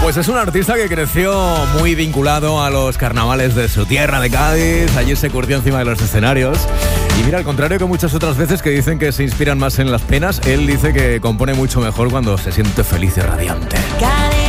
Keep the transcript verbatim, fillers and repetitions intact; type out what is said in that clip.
Pues es un artista que creció muy vinculado a los carnavales de su tierra de Cádiz. Allí se curtió encima de los escenarios. Y mira, al contrario que muchas otras veces que dicen que se inspiran más en las penas, él dice que compone mucho mejor cuando se siente feliz y radiante.